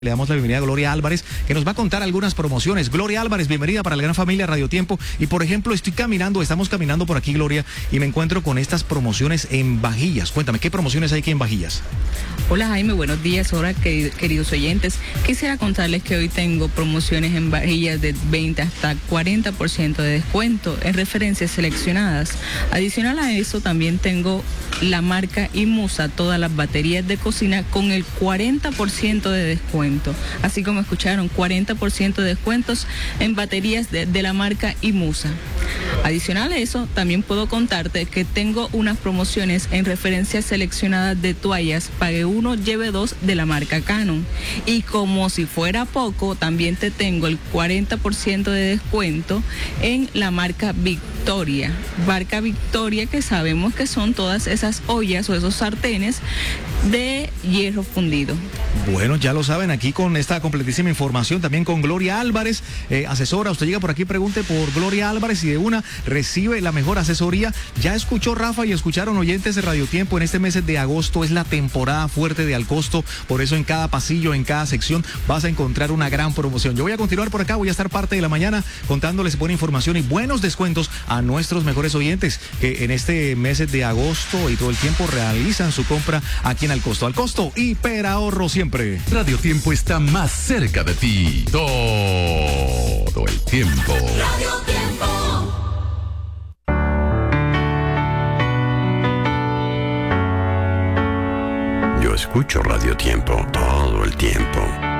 Le damos la bienvenida a Gloria Álvarez, que nos va a contar algunas promociones. Gloria Álvarez, bienvenida para la gran familia Radio Tiempo. Y por ejemplo, estamos caminando por aquí, Gloria, y me encuentro con estas promociones en vajillas. Cuéntame, ¿qué promociones hay aquí en vajillas? Hola Jaime, buenos días. Hola queridos oyentes. Quisiera contarles que hoy tengo promociones en vajillas de 20 hasta 40% de descuento en referencias seleccionadas. Adicional a eso, también tengo la marca Imusa, todas las baterías de cocina con el 40% de descuento. Así como escucharon, 40% de descuentos en baterías de la marca Imusa. Adicional a eso, también puedo contarte que tengo unas promociones en referencias seleccionadas de toallas, pague uno, lleve dos de la marca Canon. Y como si fuera poco, también te tengo el 40% de descuento en la marca Victoria. Marca Victoria, que sabemos que son todas esas ollas o esos sartenes de hierro fundido. Bueno, ya lo saben, aquí con esta completísima información, también con Gloria Álvarez, asesora. Usted llega por aquí, pregunte por Gloria Álvarez y de una recibe la mejor asesoría. Ya escuchó Rafa y escucharon oyentes de Radio Tiempo, en este mes de agosto es la temporada fuerte de Alcosto, por eso en cada pasillo, en cada sección vas a encontrar una gran promoción. Yo voy a continuar por acá, voy a estar parte de la mañana contándoles buena información y buenos descuentos a nuestros mejores oyentes que en este mes de agosto y todo el tiempo realizan su compra aquí en Alcosto. Alcosto, hiperahorro siempre. Radio Tiempo está más cerca de ti todo el tiempo. Radio Tiempo. Yo escucho Radio Tiempo todo el tiempo.